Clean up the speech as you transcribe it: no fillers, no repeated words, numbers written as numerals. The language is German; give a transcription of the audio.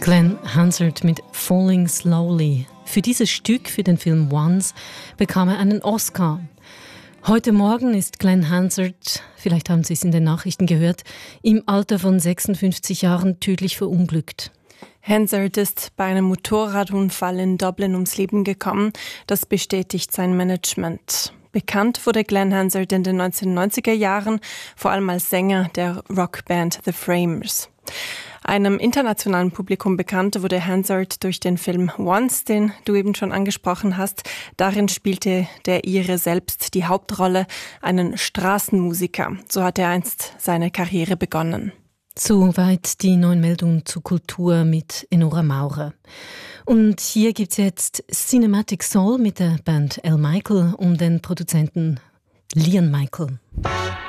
Glenn Hansard mit Falling Slowly. Für dieses Stück, für den Film Once, bekam er einen Oscar. Heute Morgen ist Glenn Hansard, vielleicht haben Sie es in den Nachrichten gehört, im Alter von 56 Jahren tödlich verunglückt. Hansard ist bei einem Motorradunfall in Dublin ums Leben gekommen. Das bestätigt sein Management. Bekannt wurde Glenn Hansard in den 1990er Jahren, vor allem als Sänger der Rockband The Framers. Einem internationalen Publikum bekannt wurde Hansard durch den Film Once, den du eben schon angesprochen hast. Darin spielte der Ire selbst die Hauptrolle, einen Straßenmusiker. So hat er einst seine Karriere begonnen. Soweit die neuen Meldungen zur Kultur mit Enora Maurer. Und hier gibt's jetzt Cinematic Soul mit der Band Al Michael und den Produzenten Liam Michael.